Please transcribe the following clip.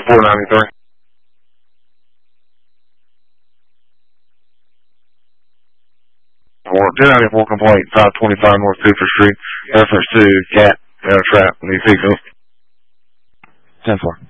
493. Or 1094 complaint, 525 North Cooper Street, reference to cat trap, new vehicle. 10-4.